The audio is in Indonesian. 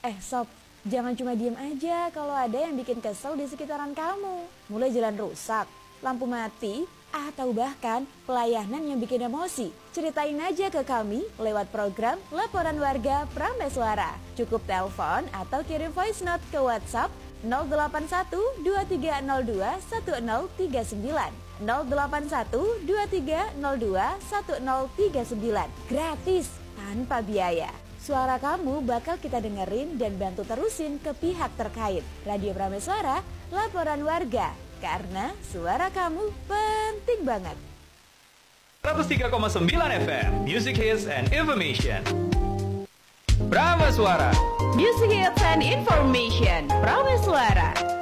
Sob, jangan cuma diem aja kalau ada yang bikin kesel di sekitaran kamu. Mulai jalan rusak, lampu mati, atau bahkan pelayanan yang bikin emosi. Ceritain aja ke kami lewat program Laporan Warga Prameswara. Cukup telepon atau kirim voice note ke WhatsApp 081 2302 1039 081 2302 1039. Gratis, tanpa biaya. Suara kamu bakal kita dengerin dan bantu terusin ke pihak terkait. Radio Prameswara, Laporan Warga. Karena suara kamu penting banget. 103,9 FM, Music Hits and Information. Prameswara, Music Hits and Information. Prameswara.